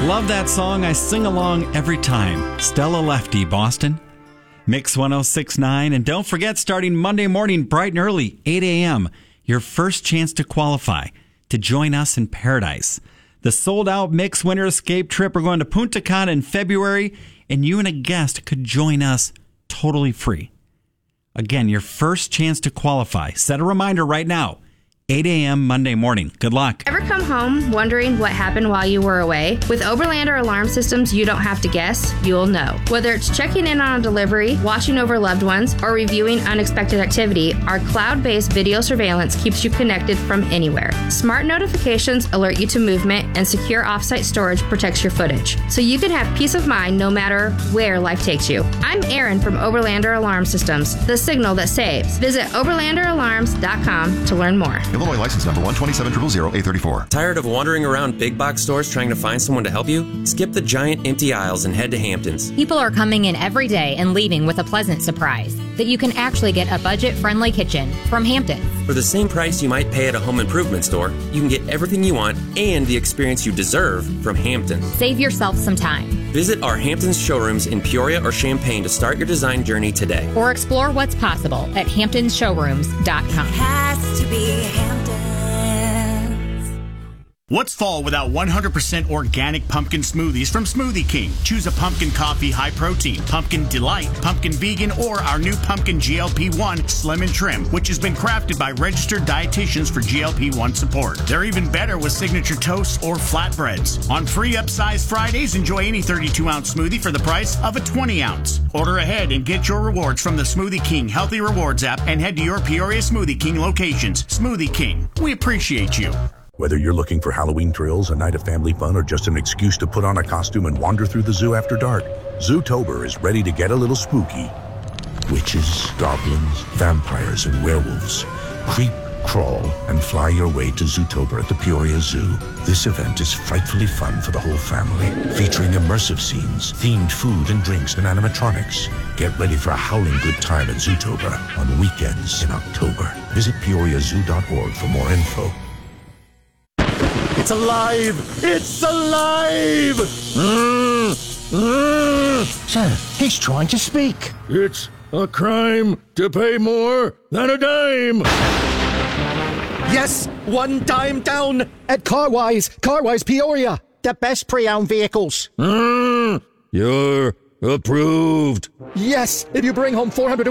Love that song. I sing along every time. Stella Lefty, Boston. Mix 106.9. And don't forget, starting Monday morning bright and early, 8 a.m., your first chance to qualify to join us in paradise. The sold-out Mix Winter Escape trip. We're going to Punta Cana in February, and you and a guest could join us totally free. Again, your first chance to qualify. Set a reminder right now. 8 a.m. Monday morning. Good luck. Ever come home wondering what happened while you were away? With Oberlander Alarm Systems, you don't have to guess, you'll know. Whether it's checking in on a delivery, watching over loved ones, or reviewing unexpected activity, our cloud-based video surveillance keeps you connected from anywhere. Smart notifications alert you to movement, and secure offsite storage protects your footage, so you can have peace of mind no matter where life takes you. I'm Erin from Oberlander Alarm Systems, the signal that saves. Visit OberlanderAlarms.com to learn more. Illinois license number 12700A34. Tired of wandering around big box stores trying to find someone to help you? Skip the giant empty aisles and head to Hamptons. People are coming in every day and leaving with a pleasant surprise that you can actually get a budget-friendly kitchen from Hamptons. For the same price you might pay at a home improvement store, you can get everything you want and the experience you deserve from Hamptons. Save yourself some time. Visit our Hamptons showrooms in Peoria or Champaign to start your design journey today. Or explore what's possible at hamptonsshowrooms.com. Has to be Hamptons. What's fall without 100% organic pumpkin smoothies from Smoothie King? Choose a pumpkin coffee high protein, pumpkin delight, pumpkin vegan, or our new pumpkin GLP-1 slim and trim, which has been crafted by registered dietitians for GLP-1 support. They're even better with signature toasts or flatbreads. On free upsize Fridays, enjoy any 32-ounce smoothie for the price of a 20-ounce. Order ahead and get your rewards from the Smoothie King Healthy Rewards app and head to your Peoria Smoothie King locations. Smoothie King, we appreciate you. Whether you're looking for Halloween thrills, a night of family fun, or just an excuse to put on a costume and wander through the zoo after dark, Zootober is ready to get a little spooky. Witches, goblins, vampires, and werewolves. Creep, crawl, and fly your way to Zootober at the Peoria Zoo. This event is frightfully fun for the whole family, featuring immersive scenes, themed food and drinks, and animatronics. Get ready for a howling good time at Zootober on weekends in October. Visit PeoriaZoo.org for more info. It's alive! It's alive! Sir, he's trying to speak. It's a crime to pay more than a dime! Yes, 1 dime down at Carwise Peoria. The best pre-owned vehicles. You're approved. Yes, if you bring home 400